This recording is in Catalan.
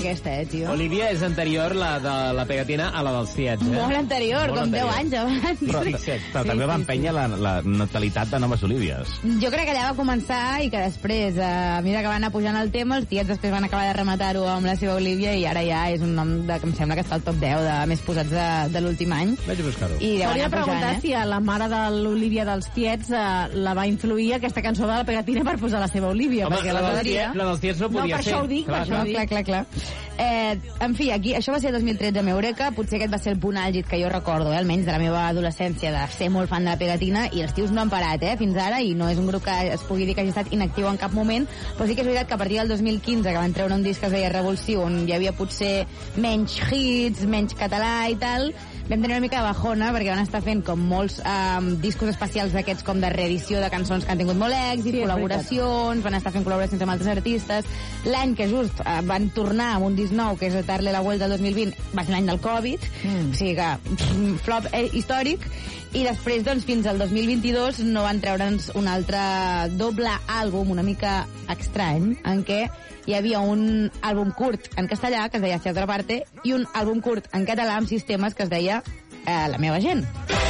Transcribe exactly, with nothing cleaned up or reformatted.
aquesta, eh, tio? Olivia és anterior, la de la pegatina, a la dels Fiets, eh? Molt anterior, Molt com anterior. deu anys abans. Però, Fixa't. però Sí, també va sí, empènyer la, la natalitat de noves Olívies. Jo crec que allà va començar i que després, eh, a mesura que va anar pujant el tema, els tiets després van acabar de rematar-ho amb la seva Olivia i ara ja és un nom de, que em sembla que està al top deu de més posats de, de l'últim any. Vaig a buscar-ho. I deu Hauria anar de preguntar pujant, eh? si a la mare de l'Olivia dels Tiets eh, la va influir aquesta cançó de la pegatina per posar la seva Olivia. Home, perquè la, la dels podria... tiets, la dels tiets no No, podia per ser. això ho dic, per això No, ho dic. clar, clar, clar. Eh, en fi, aquí, això va ser el dos mil tretze amb Eureka, potser aquest va ser el punt àlgid que jo recordo, eh, almenys de la meva adolescència, de ser molt fan de la pegatina, i els tios no han parat, eh, fins ara, i no és un grup que es pugui dir que hagi estat inactiu en cap moment, però sí que és veritat que a partir del dos mil quinze, que van treure un disc que es deia Revulsiu, on hi havia potser menys hits, menys català i tal, vam tenir una mica de bajona, perquè van estar fent com molts um, discos especials d'aquests com de reedició de cançons que han tingut molt èxit, Sí, col·laboracions, van estar fent col·laboracions amb altres artistes. L'any que just uh, van tornar amb un disc nou, que és Darle la Vuelta del dos mil vint, va ser l'any del Covid, mm. o sigui que pff, flop eh, històric, i després, doncs, fins al dos mil vint-i-dos no van treure'ns un altre doble àlbum una mica estrany, en què hi havia un àlbum curt en castellà, que es deia Hacia otra parte, i un àlbum curt en català amb sistemes que es deia eh, La meva gent.